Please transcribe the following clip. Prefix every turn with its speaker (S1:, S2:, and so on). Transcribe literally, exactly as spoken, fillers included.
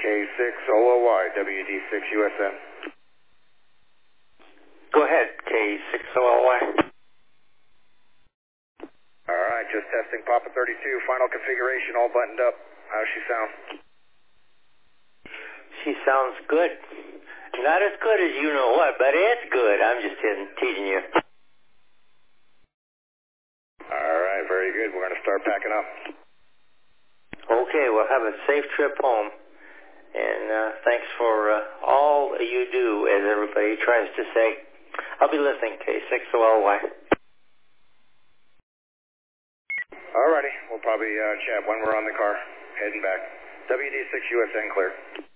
S1: K six O O Y, W D six U S N.
S2: Go ahead, K six O O Y.
S1: Alright, just testing Papa thirty-two, final configuration, all buttoned up. How's she sound?
S2: She sounds good. Not as good as you know what, but it's good. I'm just teasing, teasing you.
S1: Alright, very good. We're going to start packing up.
S2: Okay, well, have a safe trip home. And uh, thanks for uh, all you do, as everybody tries to say. I'll be listening, K six O L Y.
S1: Alrighty, we'll probably uh, chat when we're on the car, heading back. W D six U S N clear.